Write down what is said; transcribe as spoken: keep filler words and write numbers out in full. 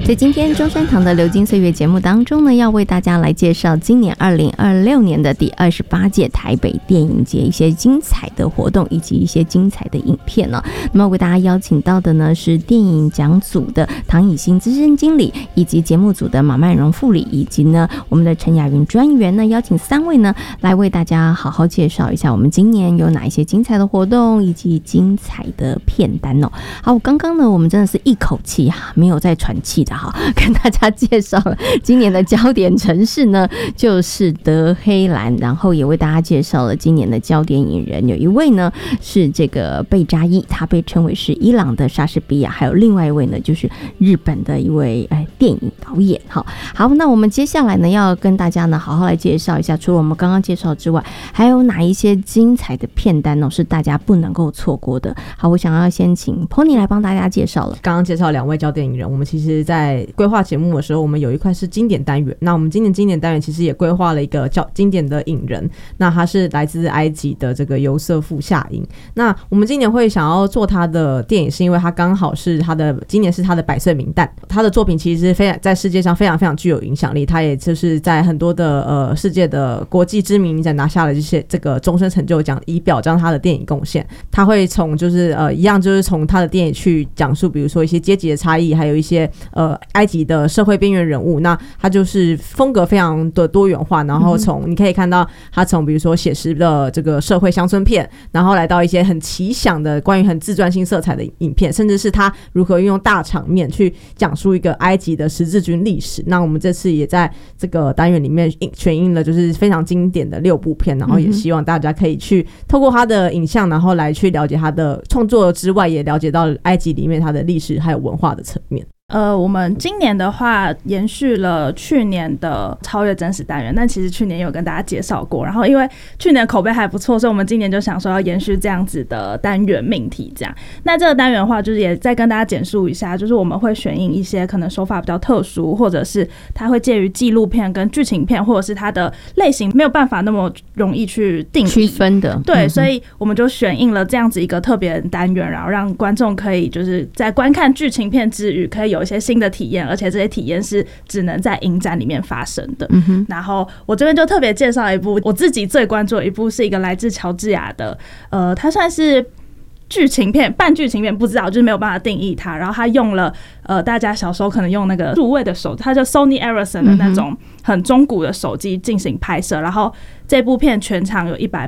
在今天中山堂的流金岁月节目当中呢，要为大家来介绍今年二零二六年的第二十八届台北电影节一些精彩的活动以及一些精彩的影片呢、哦。那么为大家邀请到的呢是电影奖组的唐以欣资深经理，以及节目组的马曼荣副理，以及呢我们的陈雅云专员呢，邀请三位呢来为大家好好介绍一下我们今年有哪一些精彩的活动以及精彩的片单哦。好，刚刚呢我们真的是一口气啊没有再喘气的哈，跟大家介绍了今年的焦点城市呢就是德黑兰，然后也为大家介绍了今年的焦点影人，有一位呢是这个贝扎伊，他被称为是伊朗的莎士比亚，还有另外一位呢就是日本的一位哎电影导演。好，好，那我们接下来呢要跟大家呢好好来介绍一下，除了我们刚刚介绍之外，还有哪一些精彩的片单呢是大家不能够错过的。好，我想要先请 Pony 来帮大家介绍了。 刚刚介绍两位焦点影人，我们其实在规划节目的时候，我们有一块是经典单元，那我们今年经典单元其实也规划了一个叫经典的影人，那他是来自埃及的这个尤瑟夫夏因。那我们今年会想要做他的电影，是因为他刚好是他的今年是他的百岁名旦，他的作品其实非常在世界上非常非常具有影响力，他也就是在很多的呃世界的国际知名影展拿下了这些这个终身成就奖，以表彰他的电影贡献。他会从就是呃一样就是从他的电影去讲述，比如说一些阶级的差异，还有一些呃埃及的社会边缘人物。那他就是风格非常的多元化，然后从你可以看到他从比如说写实的这个社会乡村片，然后来到一些很奇想的关于很自传性色彩的影片，甚至是他如何运用大场面去讲述一个埃及的十字军历史。那我们这次也在这个单元里面选映了就是非常经典的六部片，然后也希望大家可以去透过他的影像，然后来去了解他的创作之外，也了解到埃及里面他的历史还有文化的层面。 呃，我们今年的话延续了去年的超越真实单元，但其实去年有跟大家介绍过，然后因为去年口碑还不错，所以我们今年就想说要延续这样子的单元命题这样。那这个单元的话就是也再跟大家简述一下，就是我们会选映一些可能手法比较特殊，或者是它会介于纪录片跟剧情片，或者是它的类型没有办法那么容易去定义区分的。 对、 嗯、 所以我们就选映了这样子一个特别的单元，然后让观众可以就是在观看剧情片之余可以有一些新的体验，而且这些体验是只能在影展里面发生的、嗯、然后我这边就特别介绍一部我自己最关注的一部，是一个来自乔治亚的呃，它算是剧情片半剧情片，不知道就是没有办法定义它，然后他用了呃大家小时候可能用那个数位的手，它叫 Sony Ericsson 的那种很中古的手机进行拍摄，然后这部片全长有一百